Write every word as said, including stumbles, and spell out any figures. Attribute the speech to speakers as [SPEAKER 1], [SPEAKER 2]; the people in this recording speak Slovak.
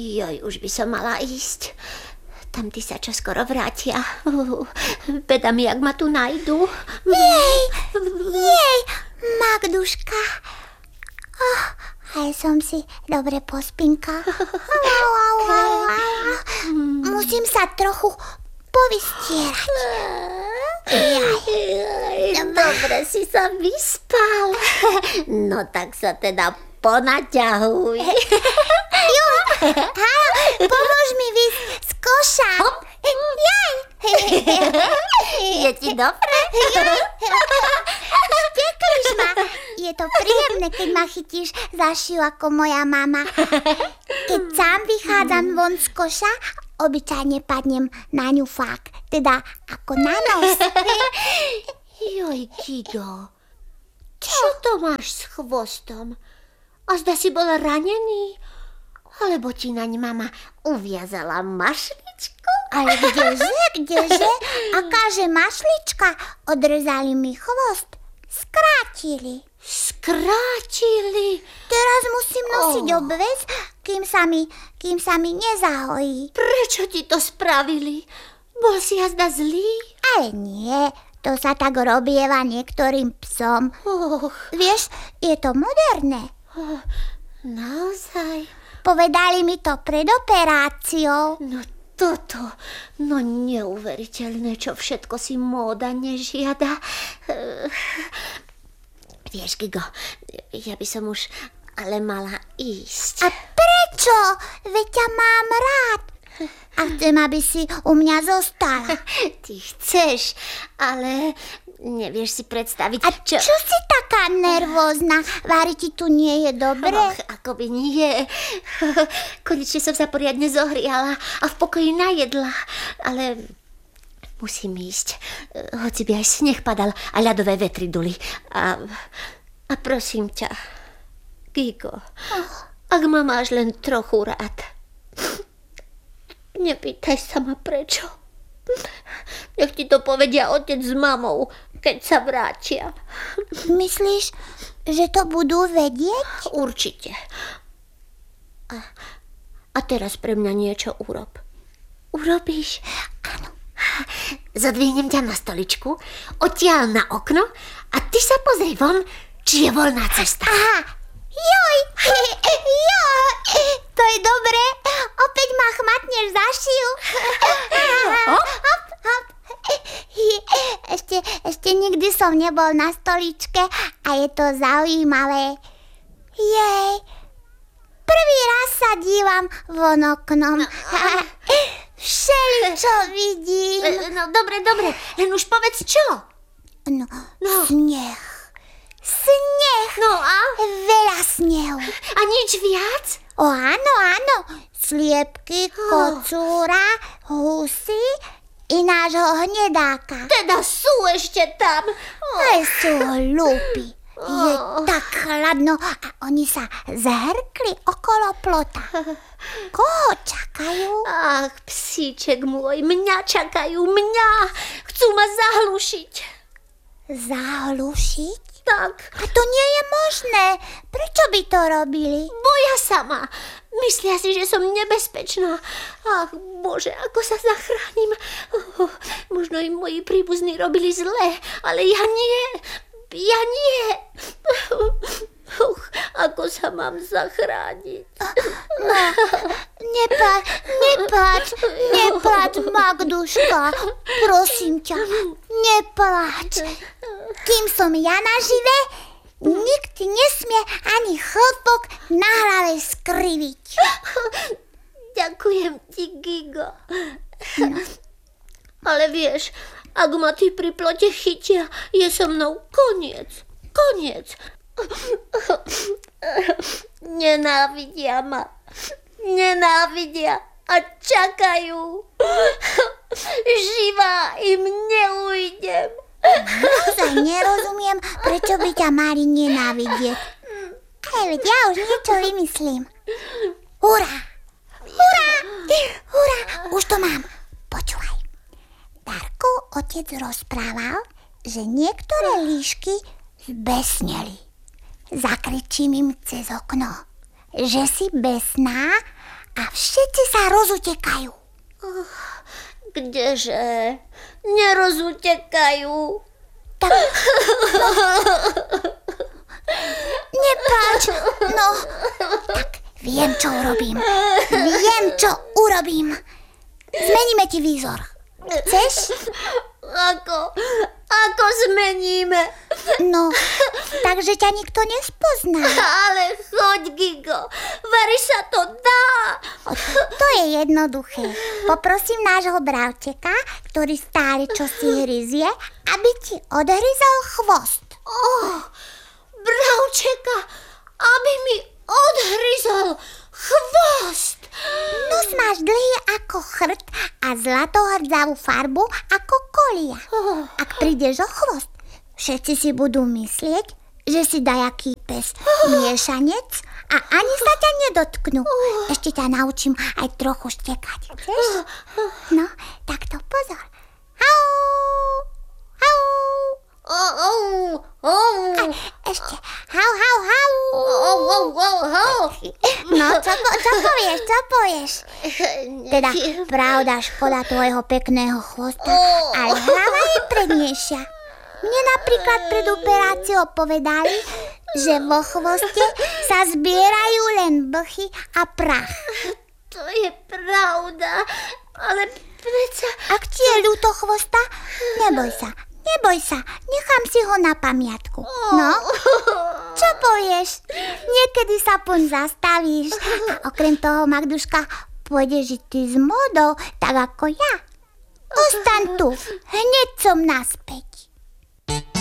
[SPEAKER 1] Joj, už by som mala ísť. Tamtí sa čoskoro vrátia. Uh, beda mi, jak ma tu nájdu.
[SPEAKER 2] Jej, jej, Magduška. Oh, aj som si dobre pospinka. Musím sa trochu povystierať.
[SPEAKER 1] Dobre si sa vyspal. No tak sa teda ponaťahuj.
[SPEAKER 2] Juj, pomôž mi vysť z koša. Jaj.
[SPEAKER 1] Je ti dobre?
[SPEAKER 2] Štekliš ma. Je to príjemné, keď ma chytíš za šiu ako moja mama. Keď sám vychádzam von z koša, obyčajne padnem na ňufák, teda ako na nos.
[SPEAKER 1] Joj, Gigo, čo to máš s chvostom? A zda si bol ranený? Alebo ti naň mama uviazala mašličku?
[SPEAKER 2] Ale kdeže, kdeže? Akáže mašlička? Odrezali mi chvost. Skrátili.
[SPEAKER 1] Skrátili?
[SPEAKER 2] Teraz musím nosiť
[SPEAKER 1] oh.
[SPEAKER 2] obväz, kým sa mi, kým sa mi nezahojí.
[SPEAKER 1] Prečo ti to spravili? Bol si jazda zlý?
[SPEAKER 2] Ale nie, to sa tak robieva niektorým psom.
[SPEAKER 1] Oh.
[SPEAKER 2] Vieš, je to moderné.
[SPEAKER 1] Oh, naozaj?
[SPEAKER 2] Povedali mi to pred operáciou.
[SPEAKER 1] No toto, no neuveriteľné, čo všetko si móda nežiada. Uh, vieš, Gigo, ja by som už ale mala ísť.
[SPEAKER 2] A prečo? Veď ťa mám rád. A chcem, aby si u mňa zostala.
[SPEAKER 1] Ty chceš, ale nevieš si predstaviť,
[SPEAKER 2] a
[SPEAKER 1] čo...
[SPEAKER 2] čo si taká nervózna? Vári ti tu nie je dobre?
[SPEAKER 1] Och, akoby nie. Konečne som sa poriadne zohriala a v pokoji najedla. Ale musím ísť. Hoci by aj sneh padal a ľadové vetry duli. A, a prosím ťa, Gigo, oh. ak ma máš len trochu rád, nepýtaj sa ma prečo. Nech ti to povedia otec s mamou, keď sa vrátia.
[SPEAKER 2] Myslíš, že to budú vedieť?
[SPEAKER 1] Určite. A, a teraz pre mňa niečo urob. Urobíš?
[SPEAKER 2] Áno.
[SPEAKER 1] Zadvihnem ťa na stoličku, odtiaľ na okno a ty sa pozri von, či je voľná cesta.
[SPEAKER 2] Aha. Joj, joj, to je dobré. Opäť ma chmatneš za šiu. Hop, hop. Ešte, ešte nikdy som nebol na stoličke a je to zaujímavé. Jej, prvý raz sa dívam von oknom. Všeličo vidím.
[SPEAKER 1] No dobre, dobre, len už povedz čo.
[SPEAKER 2] No,
[SPEAKER 1] no.
[SPEAKER 2] sneh. Sneh.
[SPEAKER 1] No a?
[SPEAKER 2] Veľa snehu.
[SPEAKER 1] A nič viac?
[SPEAKER 2] O áno, áno. Sliepky, kocúra, husy i nášho hnedáka.
[SPEAKER 1] Teda sú ešte tam.
[SPEAKER 2] Aj sú hlúpi. Je tak chladno a oni sa zhrkli okolo plota. Koho čakajú?
[SPEAKER 1] Ach, psíček môj, mňa čakajú, mňa. Chcú ma zahlušiť.
[SPEAKER 2] Zahlušiť?
[SPEAKER 1] Tak.
[SPEAKER 2] A to nie je možné. Prečo by to robili?
[SPEAKER 1] Boja sa ma. Myslia si, že som nebezpečná. Ach, Bože, ako sa zachránim. Oh, možno im moji príbuzní robili zle, ale ja nie. Ja nie. Uch, ako sa mám zachrániť?
[SPEAKER 2] No, nepláč, nepláč, nepláč, Magduška. Prosím ťa, nepláč. Kým som ja nažive, nikt nesmie ani chlpok na hlave skriviť.
[SPEAKER 1] Ďakujem ti, Gigo. No. Ale vieš, ak ma tí pri plote chytia, je so mnou koniec. Koniec. Nenávidia ma. Nenávidia a čakajú. Živá im neujdem.
[SPEAKER 2] Naozaj nerozumiem, prečo by ťa mali nenávidieť. Ale veď ja už niečo vymyslím. Hurá! Hurá! Hurá! Už to mám. Počúvaj. Darko otec rozprával, že niektoré líšky zbesneli. Zakričím im cez okno, že si besná a všetci sa rozutekajú.
[SPEAKER 1] Kdeže? Nerozutekajú.
[SPEAKER 2] Tak, no, nepláč, no, tak viem, čo urobím. Viem, čo urobím. Zmeníme ti výzor. Chceš?
[SPEAKER 1] Ako? Ako zmeníme?
[SPEAKER 2] No, takže ťa nikto nespozná.
[SPEAKER 1] Ale choď, Gigo. Vari sa to dá.
[SPEAKER 2] To je jednoduché. Poprosím nášho bravčeka, ktorý stále čosi hryzie, aby ti odhryzol chvost.
[SPEAKER 1] Oh, bravčeka, aby mi odhryzol chvost.
[SPEAKER 2] Nos máš dlhý ako chrt a zlatohrdzavú farbu ako kolia. Ak prídeš o chvost, všetci si budú myslieť, že si dajaký pes miešanec a ani sa ťa nedotknú. Ešte ťa naučím aj trochu štekať. Chceš? No, tak to pozor. Hau, hau.
[SPEAKER 1] Oh, oh, oh.
[SPEAKER 2] A ešte hau, hau, hau.
[SPEAKER 1] Oh, oh, oh, oh.
[SPEAKER 2] No, čo, po, čo povieš, čo povieš? Teda, pravda, škoda tvojho pekného chvosta, ale hlava je prednejšia. Mne napríklad pred operáciou povedali, že vo chvoste sa zbierajú len blchy a prach.
[SPEAKER 1] To je pravda, ale predsa...
[SPEAKER 2] Ak ti je ľúto chvosta, neboj sa, neboj sa, nechám si ho na pamiatku. No, čo povieš? Niekedy sa poň zastavíš a okrem toho, Magduška, pôjdeš žiť ty s módou, tak ako ja. Ostaň tu, hneď som naspäť.